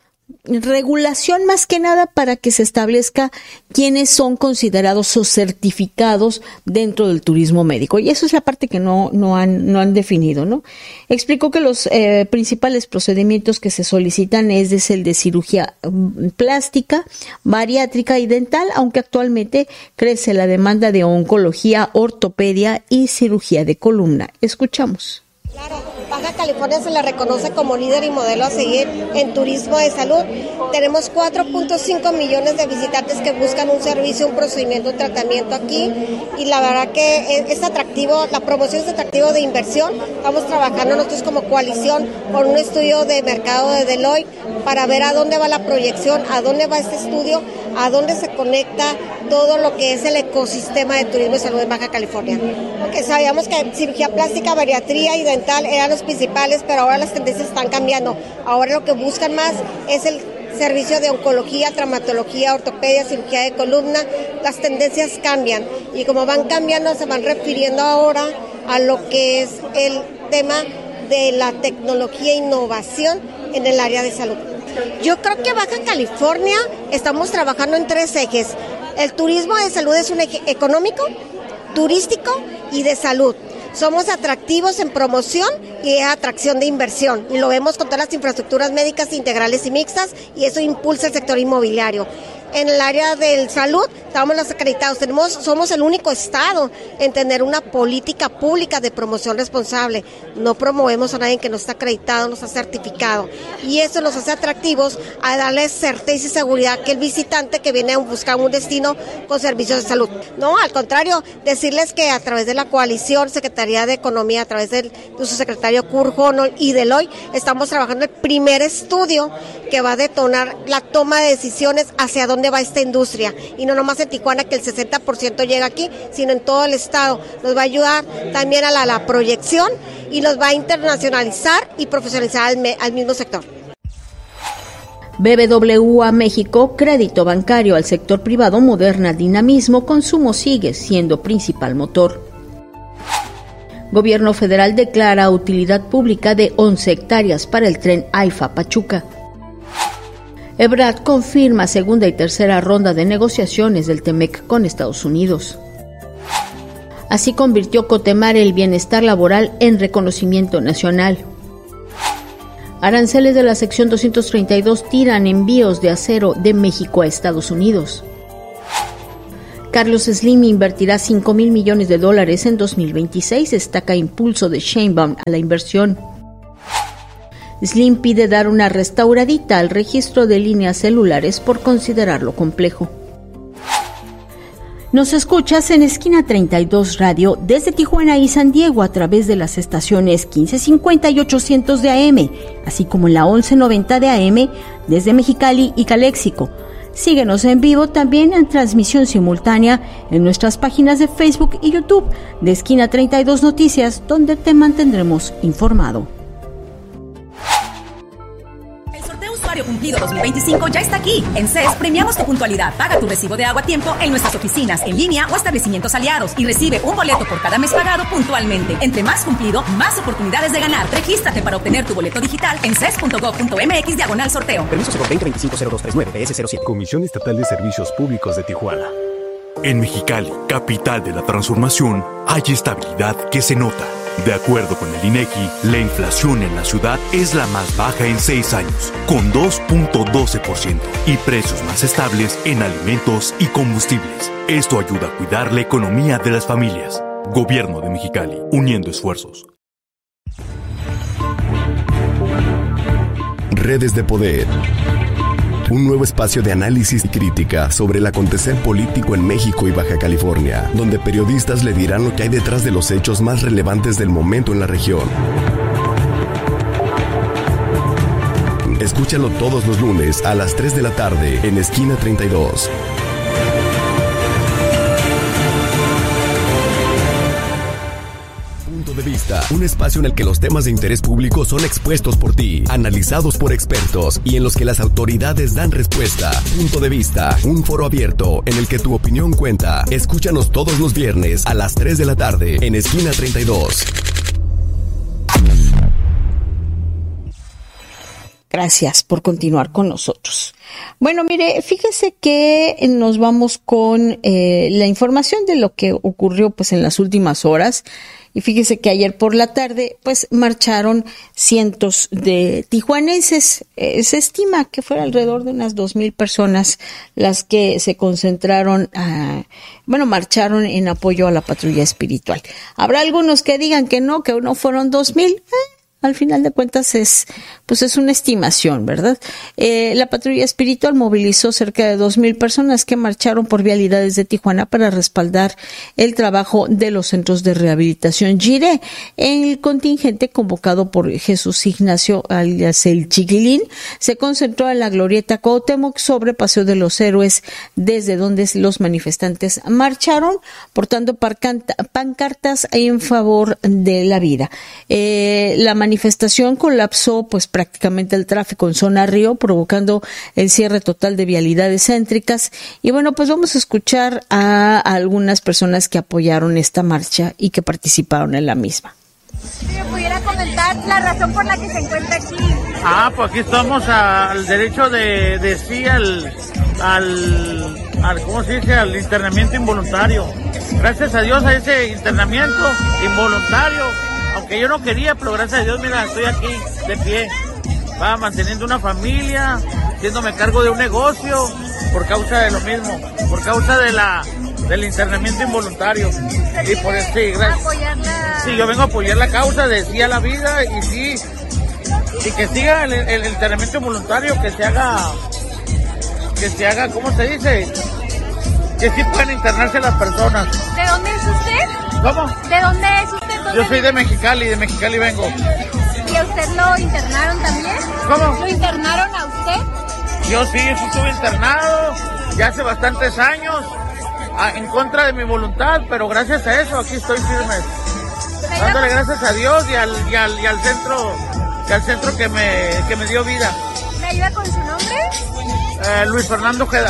regulación, más que nada para que se establezca quiénes son considerados o certificados dentro del turismo médico, y eso es la parte que no no han no han definido, ¿no? Explicó que los eh, principales procedimientos que se solicitan es, es el de cirugía plástica, bariátrica y dental, aunque actualmente crece la demanda de oncología, ortopedia y cirugía de columna. Escuchamos. Claro, Baja California se le reconoce como líder y modelo a seguir en turismo de salud. Tenemos cuatro punto cinco millones de visitantes que buscan un servicio, un procedimiento, un tratamiento aquí, y la verdad que es atractivo, la promoción es atractivo de inversión. Estamos trabajando nosotros como coalición con un estudio de mercado de Deloitte para ver a dónde va la proyección, a dónde va este estudio, a dónde se conecta todo lo que es el ecosistema de turismo y salud en Baja California. Porque sabíamos que cirugía plástica, bariatría y dental eran los principales, pero ahora las tendencias están cambiando. Ahora lo que buscan más es el servicio de oncología, traumatología, ortopedia, cirugía de columna. Las tendencias cambian, y como van cambiando se van refiriendo ahora a lo que es el tema de la tecnología e innovación en el área de salud. Yo creo que Baja California estamos trabajando en tres ejes. El turismo de salud es un eje económico, turístico y de salud. Somos atractivos en promoción y atracción de inversión, y lo vemos con todas las infraestructuras médicas integrales y mixtas, y eso impulsa el sector inmobiliario. En el área de salud estamos los acreditados, tenemos, somos el único estado en tener una política pública de promoción responsable. No promovemos a nadie que no está acreditado, no está certificado, y eso nos hace atractivos a darle certeza y seguridad que el visitante que viene a buscar un destino con servicios de salud. No, al contrario, decirles que a través de la coalición, Secretaría de Economía, a través del, de su secretario Kurt Honnold y Deloitte, estamos trabajando el primer estudio que va a detonar la toma de decisiones hacia dónde va esta industria, y no nomás en Tijuana, que el sesenta por ciento llega aquí, sino en todo el estado. Nos va a ayudar también a la, la proyección, y nos va a internacionalizar y profesionalizar al, me, al mismo sector. B B W A México, crédito bancario al sector privado, Moderna, dinamismo, consumo sigue siendo principal motor. Gobierno federal declara utilidad pública de once hectáreas para el tren AIFA Pachuca. Ebrard confirma segunda y tercera ronda de negociaciones del Temec con Estados Unidos. Así convirtió Cotemar el bienestar laboral en reconocimiento nacional. Aranceles de la sección doscientos treinta y dos tiran envíos de acero de México a Estados Unidos. Carlos Slim invertirá cinco mil millones de dólares en dos mil veintiséis, destaca impulso de Sheinbaum a la inversión. Slim pide dar una restauradita al registro de líneas celulares por considerarlo complejo. Nos escuchas en Esquina treinta y dos Radio desde Tijuana y San Diego a través de las estaciones quince cincuenta y ochocientos de A M, así como en la once noventa de A M desde Mexicali y Caléxico. Síguenos en vivo también en transmisión simultánea en nuestras páginas de Facebook y YouTube de Esquina treinta y dos Noticias, donde te mantendremos informado. El sorteo Usuario Cumplido dos mil veinticinco ya está aquí. En C E S premiamos tu puntualidad. Paga tu recibo de agua a tiempo en nuestras oficinas, en línea o establecimientos aliados y recibe un boleto por cada mes pagado puntualmente. Entre más cumplido, más oportunidades de ganar. Regístrate para obtener tu boleto digital en ces punto gov punto mx diagonal sorteo. Permiso cero veinte veinticinco cero dos treinta y nueve B S cero siete. Comisión Estatal de Servicios Públicos de Tijuana. En Mexicali, capital de la transformación, hay estabilidad que se nota. De acuerdo con el INEGI, la inflación en la ciudad es la más baja en seis años, con dos punto doce por ciento, y precios más estables en alimentos y combustibles. Esto ayuda a cuidar la economía de las familias. Gobierno de Mexicali, uniendo esfuerzos. Redes de Poder. Un nuevo espacio de análisis y crítica sobre el acontecer político en México y Baja California, donde periodistas le dirán lo que hay detrás de los hechos más relevantes del momento en la región. Escúchalo todos los lunes a las tres de la tarde en Esquina treinta y dos. De Vista, un espacio en el que los temas de interés público son expuestos por ti, analizados por expertos y en los que las autoridades dan respuesta. Punto de Vista, un foro abierto en el que tu opinión cuenta. Escúchanos todos los viernes a las tres de la tarde en Esquina treinta y dos. Gracias por continuar con nosotros. Bueno, mire, fíjese que nos vamos con eh, la información de lo que ocurrió pues en las últimas horas. Y fíjese que ayer por la tarde, pues, marcharon cientos de tijuanenses. Eh, se estima que fueron alrededor de unas dos mil personas las que se concentraron, uh, bueno, marcharon en apoyo a la patrulla espiritual. Habrá algunos que digan que no, que no fueron dos mil. Eh, al final de cuentas es, pues es una estimación, ¿verdad? Eh, la patrulla espiritual movilizó cerca de dos mil personas que marcharon por vialidades de Tijuana para respaldar el trabajo de los centros de rehabilitación Jiré. El contingente convocado por Jesús Ignacio alias el Chiquilín se concentró en la glorieta Cuauhtémoc sobre Paseo de los Héroes, desde donde los manifestantes marcharon portando pancartas en favor de la vida. Eh, la manifestación manifestación colapsó pues prácticamente el tráfico en zona Río, provocando el cierre total de vialidades céntricas. Y bueno, pues vamos a escuchar a, a algunas personas que apoyaron esta marcha y que participaron en la misma. Si me pudiera comentar la razón por la que se encuentra aquí. Ah, pues aquí estamos al derecho de, de sí al, al, al, ¿cómo se dice? Al internamiento involuntario. Gracias a Dios a ese internamiento involuntario, aunque yo no quería, pero gracias a Dios, mira, estoy aquí de pie, va manteniendo una familia, haciéndome cargo de un negocio, por causa de lo mismo, por causa de la del internamiento involuntario. Y por eso, sí, gracias. Sí, yo vengo a apoyar la causa de sí a la vida y sí, y que siga el, el, el internamiento involuntario, que se haga, que se haga, ¿cómo se dice? Que sí pueden internarse las personas. ¿De dónde es usted? ¿Cómo? ¿De dónde es usted? ¿Dónde Yo soy de Mexicali, de Mexicali vengo. ¿Y a usted lo internaron también? ¿Cómo? ¿Lo internaron a usted? Yo sí, yo estuve internado ya hace bastantes años, a, en contra de mi voluntad, pero gracias a eso aquí estoy firme. Dándole gracias a Dios y al, y al, y al centro, y al centro que me, que me dio vida. ¿Me ayuda con su nombre? Eh, Luis Fernando Ojeda.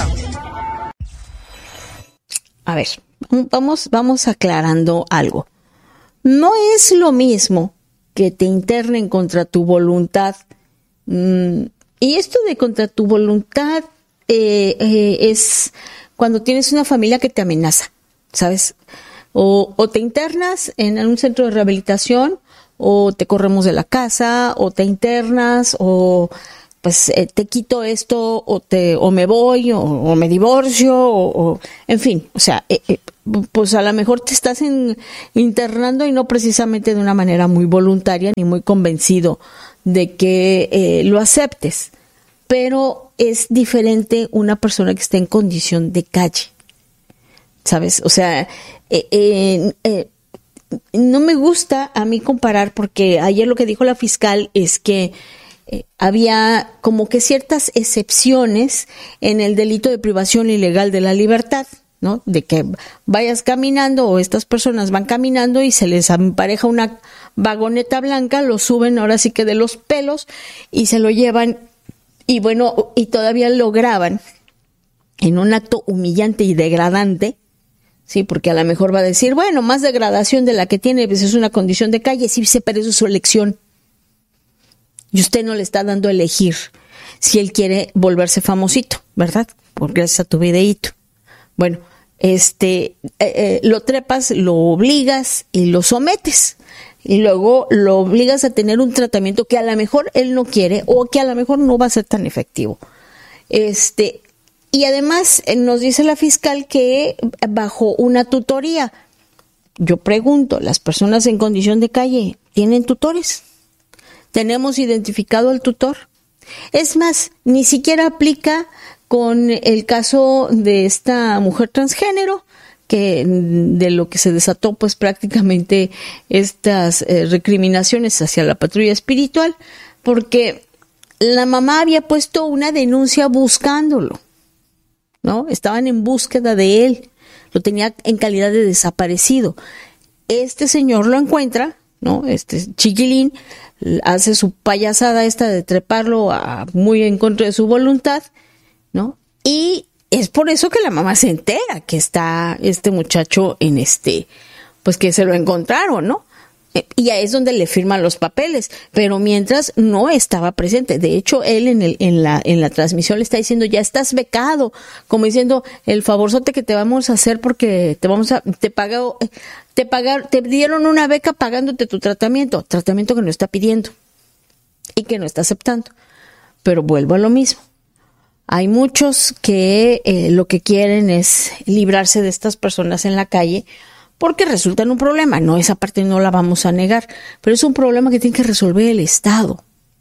A ver, vamos, vamos aclarando algo. no es lo mismo que te internen contra tu voluntad. Mm, y esto de contra tu voluntad eh, eh, es cuando tienes una familia que te amenaza, ¿sabes? O, o te internas en un centro de rehabilitación, o te corremos de la casa, o te internas, o pues eh, te quito esto, o te o me voy, o, o me divorcio, o, o en fin, o sea, eh, eh, pues a lo mejor te estás en, internando y no precisamente de una manera muy voluntaria ni muy convencido de que eh, lo aceptes, pero es diferente una persona que está en condición de calle, ¿sabes? O sea, eh, eh, eh, no me gusta a mí comparar, porque ayer lo que dijo la fiscal es que eh, había como que ciertas excepciones en el delito de privación ilegal de la libertad, ¿no? De que vayas caminando o estas personas van caminando y se les empareja una vagoneta blanca, lo suben ahora sí que de los pelos y se lo llevan, y bueno, y todavía lo graban en un acto humillante y degradante, sí, porque a lo mejor va a decir, bueno, más degradación de la que tiene, pues es una condición de calle, sí, pero eso es su elección. Y usted no le está dando a elegir si él quiere volverse famosito, ¿verdad? Por gracias a tu videíto. Bueno, este, eh, eh, lo trepas, lo obligas y lo sometes. Y luego lo obligas a tener un tratamiento que a lo mejor él no quiere o que a lo mejor no va a ser tan efectivo. Este, y además nos dice la fiscal que bajo una tutoría. Yo pregunto, ¿las personas en condición de calle tienen tutores? ¿Tenemos identificado al tutor? Es más, ni siquiera aplica con el caso de esta mujer transgénero, que de lo que se desató pues prácticamente estas eh, recriminaciones hacia la patrulla espiritual, porque la mamá había puesto una denuncia buscándolo, ¿no? Estaban en búsqueda de él, lo tenía en calidad de desaparecido. Este señor lo encuentra, ¿no? Este chiquilín hace su payasada esta de treparlo a, muy en contra de su voluntad, ¿no? Y es por eso que la mamá se entera que está este muchacho en este, pues que se lo encontraron, ¿no? Y ahí es donde le firman los papeles, pero mientras no estaba presente. De hecho, él en el, en la, en la transmisión le está diciendo, ya estás becado, como diciendo, el favorzote que te vamos a hacer porque te vamos a, te pagó, te pagar, te dieron una beca pagándote tu tratamiento, tratamiento que no está pidiendo y que no está aceptando. Pero vuelvo a lo mismo. Hay muchos que eh, lo que quieren es librarse de estas personas en la calle, porque resultan un problema. No, esa parte no la vamos a negar, pero es un problema que tiene que resolver el Estado.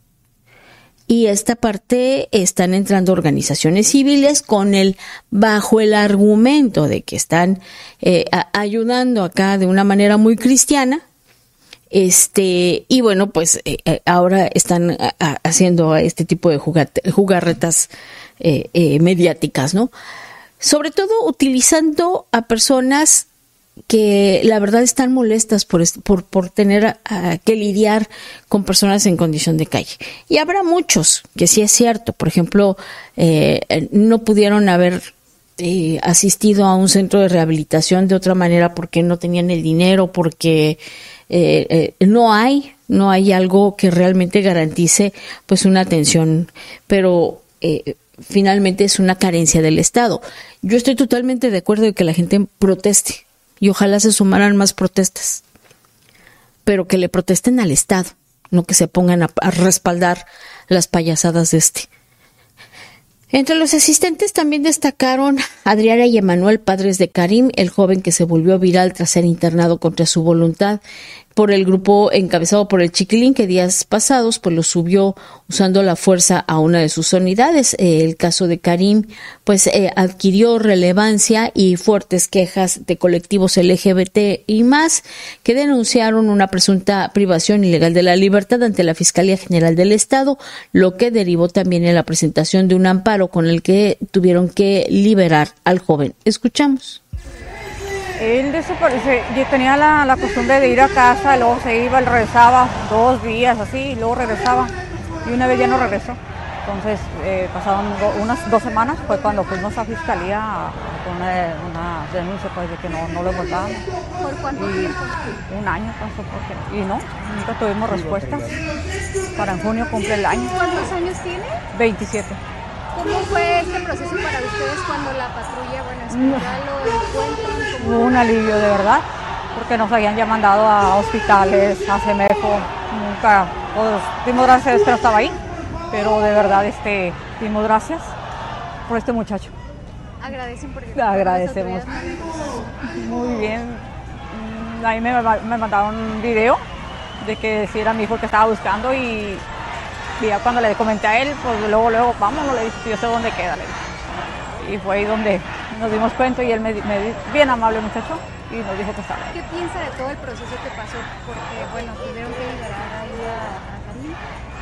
Y esta parte están entrando organizaciones civiles con el, bajo el argumento de que están eh, a, ayudando acá de una manera muy cristiana. Este, y bueno, pues eh, ahora están a, a, haciendo este tipo de jugat- jugarretas eh, eh, mediáticas, ¿no? Sobre todo utilizando a personas que la verdad están molestas por, por, por tener uh, que lidiar con personas en condición de calle. Y habrá muchos que sí es cierto, por ejemplo, eh, no pudieron haber eh, asistido a un centro de rehabilitación de otra manera porque no tenían el dinero, porque eh, eh, no hay, no hay algo que realmente garantice pues una atención, pero eh, finalmente es una carencia del Estado. Yo estoy totalmente de acuerdo de que la gente proteste, y ojalá se sumaran más protestas, pero que le protesten al Estado, no que se pongan a, a respaldar las payasadas de este. Entre los asistentes también destacaron Adriana y Emanuel, padres de Karim, el joven que se volvió viral tras ser internado contra su voluntad por el grupo encabezado por el Chiquilín, que días pasados pues lo subió usando la fuerza a una de sus unidades. Eh, el caso de Karim pues eh, adquirió relevancia y fuertes quejas de colectivos L G B T y más, que denunciaron una presunta privación ilegal de la libertad ante la Fiscalía General del Estado, lo que derivó también en la presentación de un amparo con el que tuvieron que liberar al joven. Escuchamos. Él desaparece, tenía la, la costumbre de ir a casa, luego se iba, él regresaba dos días así, y luego regresaba, y una vez ya no regresó. Entonces eh, pasaron do, unas dos semanas, fue cuando fuimos a fiscalía a una, una denuncia pues, de que no, no lo encontraban. ¿Por cuánto Y tiempo? Un año pasó porque, y no, nunca tuvimos respuestas. Para en junio cumple el año. ¿Cuántos años tiene? veintisiete. ¿Cómo fue este proceso para ustedes cuando la patrulla, bueno, en general lo encuentran? Hubo un alivio de verdad, porque nos habían ya mandado a hospitales, a CEMEFO, nunca, pues, dimos gracias a Dios que no estaba ahí, pero de verdad este, dimos gracias por este muchacho. Agradecen porque Agradecemos. Muy bien. A mí me, me mandaron un video de que si era mi hijo el que estaba buscando y, y ya cuando le comenté a él, pues luego, luego, vámonos, le dije, yo sé dónde queda, le dije. Y fue ahí donde nos dimos cuenta y él me, me bien amable muchacho, y nos dijo que estaba. ¿Qué piensa de todo el proceso que pasó? Porque, bueno, tuvieron que liberar ahí a, a Karim.